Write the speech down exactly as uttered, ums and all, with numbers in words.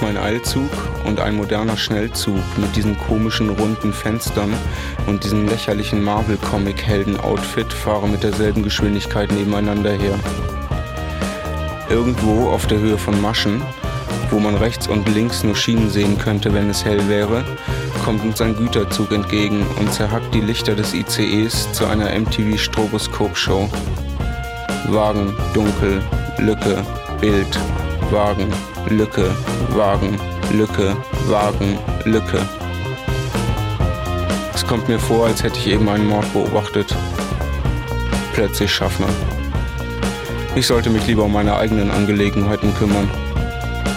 ein Eilzug und ein moderner Schnellzug mit diesen komischen runden Fenstern und diesem lächerlichen Marvel-Comic-Helden-Outfit fahren mit derselben Geschwindigkeit nebeneinander her. Irgendwo auf der Höhe von Maschen, wo man rechts und links nur Schienen sehen könnte, wenn es hell wäre, kommt uns ein Güterzug entgegen und zerhackt die Lichter des I C Es zu einer M T V-Stroboskop-Show. Wagen, dunkel, Lücke, Bild, Wagen, Lücke, Wagen, Lücke, Wagen, Lücke. Es kommt mir vor, als hätte ich eben einen Mord beobachtet. Plötzlich Schaffner. Ich sollte mich lieber um meine eigenen Angelegenheiten kümmern.